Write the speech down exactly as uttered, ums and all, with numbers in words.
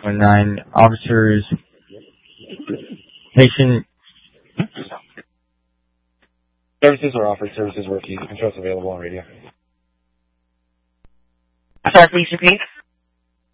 one nine. Officers, patient. Services were offered. Services were refused. Controls available on radio. Sorry, please repeat.